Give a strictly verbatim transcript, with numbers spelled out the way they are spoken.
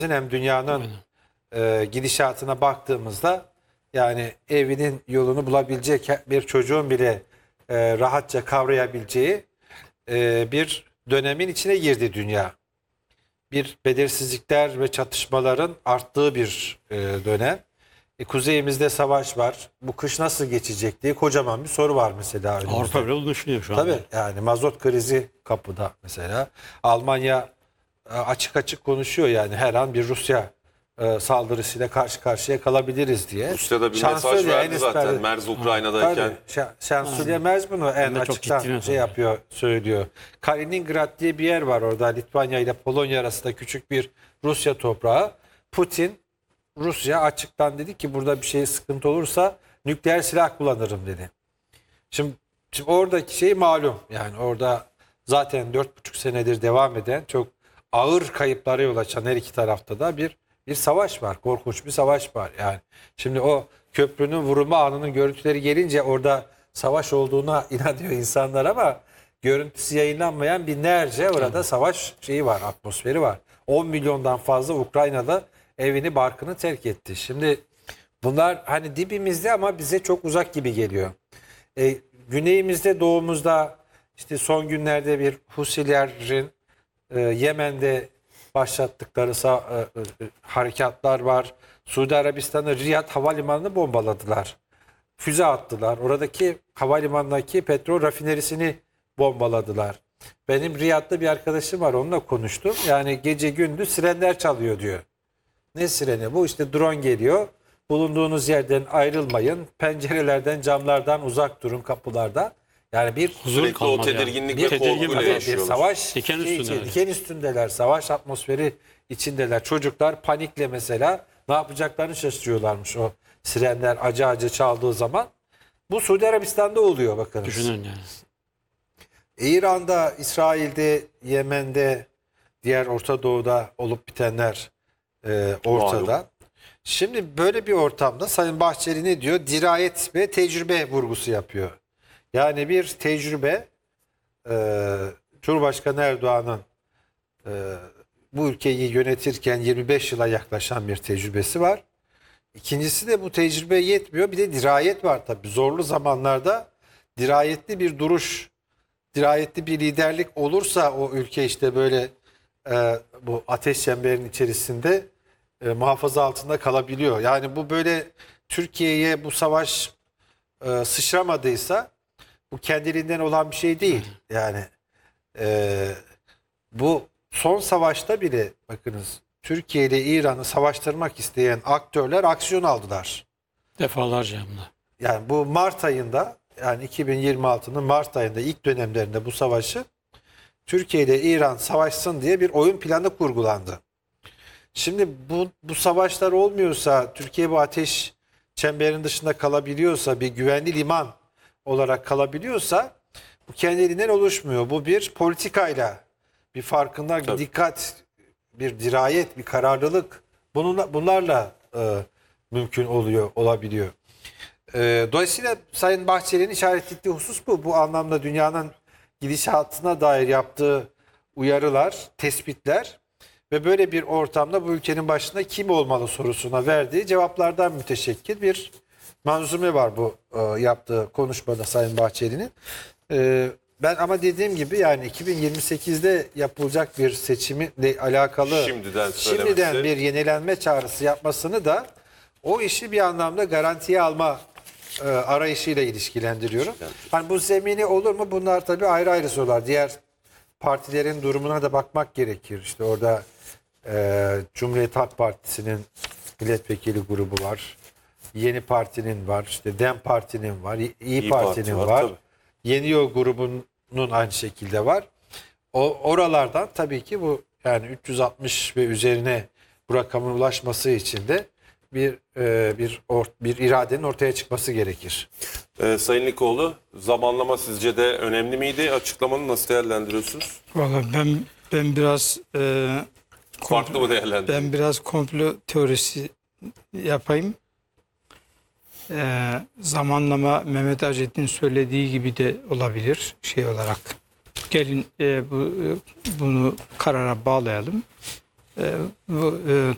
hem dünyanın e, gidişatına baktığımızda yani evinin yolunu bulabilecek bir çocuğun bile e, rahatça kavrayabileceği e, bir dönemin içine girdi dünya. Bir belirsizlikler ve çatışmaların arttığı bir e, dönem. E, kuzeyimizde savaş var. Bu kış nasıl geçecek diye kocaman bir soru var mesela önümüzde. Avrupa bile bunu düşünüyor şu anda. Tabii yani mazot krizi kapıda mesela. Almanya e, açık açık konuşuyor yani her an bir Rusya e, saldırısıyla karşı karşıya kalabiliriz diye. Rusya'da bir Şansölye mesaj verdi en zaten. esprili- Merz Ukrayna'dayken. Tabii, Şa- Şansölye Merz bunu en Hem de çok açıktan ciddi mesaj. şey yapıyor, söylüyor. Kaliningrad diye bir yer var orada. Litvanya ile Polonya arasında küçük bir Rusya toprağı. Putin, Rusya açıktan dedi ki burada bir şey sıkıntı olursa nükleer silah kullanırım dedi. Şimdi, şimdi oradaki şey malum. Yani orada zaten dört buçuk senedir devam eden çok ağır kayıplara yol açan her iki tarafta da bir bir savaş var. Korkunç bir savaş var. Yani şimdi o köprünün vurulma anının görüntüleri gelince orada savaş olduğuna inanıyor insanlar ama görüntüsü yayınlanmayan binlerce orada savaş şeyi var, atmosferi var. on milyondan fazla Ukrayna'da evini barkını terk etti. Şimdi bunlar hani dibimizde ama bize çok uzak gibi geliyor. E, güneyimizde, doğumuzda işte son günlerde bir Husilerin e, Yemen'de başlattıkları sa- e, e, harekatlar var. Suudi Arabistan'ı Riyad Havalimanı'nı bombaladılar. Füze attılar. Oradaki havalimanındaki petrol rafinerisini bombaladılar. Benim Riyad'da bir arkadaşım var, onunla konuştum. Yani gece gündüz sirenler çalıyor diyor. Ne sireni? Bu işte drone geliyor. Bulunduğunuz yerden ayrılmayın. Pencerelerden, camlardan uzak durun, kapılardan. Yani bir Huzur Sürekli o kalmadı yani. tedirginlik bir, ve tedirgin korkuyla tabii, bir yaşıyorlar. savaş Diken şey üstünde içi- yani. diken üstündeler. Savaş atmosferi içindeler. Çocuklar panikle mesela ne yapacaklarını şaşırıyorlarmış o sirenler acı acı çaldığı zaman. Bu Suudi Arabistan'da oluyor bakınız. Düşünün yani. İran'da, İsrail'de, Yemen'de, diğer Orta Doğu'da olup bitenler e, ortada. Malum. Şimdi böyle bir ortamda Sayın Bahçeli ne diyor? Dirayet ve tecrübe vurgusu yapıyor. Yani bir tecrübe e, Cumhurbaşkanı Erdoğan'ın e, bu ülkeyi yönetirken yirmi beş yıla yaklaşan bir tecrübesi var. İkincisi de bu tecrübe yetmiyor. Bir de dirayet var tabii. Zorlu zamanlarda dirayetli bir duruş, dirayetli bir liderlik olursa o ülke işte böyle e, bu ateş çemberinin içerisinde e, muhafaza altında kalabiliyor. Yani bu böyle Türkiye'ye bu savaş e, sıçramadıysa bu kendiliğinden olan bir şey değil. Yani e, bu son savaşta bile bakınız Türkiye ile İran'ı savaştırmak isteyen aktörler aksiyon aldılar. Defalarca hem de. Yani bu Mart ayında, yani iki bin yirmi altının Mart ayında ilk dönemlerinde bu savaşı Türkiye ile İran savaşsın diye bir oyun planı kurgulandı. Şimdi bu, bu savaşlar olmuyorsa, Türkiye bu ateş çemberinin dışında kalabiliyorsa, bir güvenli liman olarak kalabiliyorsa bu kendiliğinden oluşmuyor. Bu bir politikayla, bir farkındalık, bir Tabii. dikkat, bir dirayet, bir kararlılık bununla, bunlarla e, mümkün oluyor, olabiliyor. E, dolayısıyla Sayın Bahçeli'nin işaret ettiği husus bu. Bu anlamda dünyanın gidişatına dair yaptığı uyarılar, tespitler ve böyle bir ortamda bu ülkenin başında kim olmalı sorusuna verdiği cevaplardan müteşekkil bir manzume var bu e, yaptığı konuşmada Sayın Bahçeli'nin. E, ben ama dediğim gibi yani iki bin yirmi sekizde yapılacak bir seçimle alakalı Şimdiden şimdiden söylemesi. bir yenilenme çağrısı yapmasını da o işi bir anlamda garantiye alma e, arayışıyla ilişkilendiriyorum. Hani bu zemini olur mu? Bunlar tabii ayrı ayrı sorular. Diğer partilerin durumuna da bakmak gerekir. İşte orada e, Cumhuriyet Halk Partisi'nin milletvekili grubu var. Yeni Parti'nin var. İşte Dem Parti'nin var. İyi, İyi Parti'nin Parti var, var. tabii. Yeni Yol grubunun aynı şekilde var. O oralardan tabii ki bu yani üç yüz altmış ve üzerine bu rakamın ulaşması için de bir e, bir or, bir iradenin ortaya çıkması gerekir. Ee, Sayın Likoğlu, zamanlama sizce de önemli miydi? Açıklamanı nasıl değerlendiriyorsunuz? Valla ben ben biraz e, Farklı mı değerlendiriyorsunuz? ben biraz komplo teorisi yapayım. E, zamanlama Mehmet Acet'in söylediği gibi de olabilir şey olarak. Gelin e, bu e, bunu karara bağlayalım. E, bu e,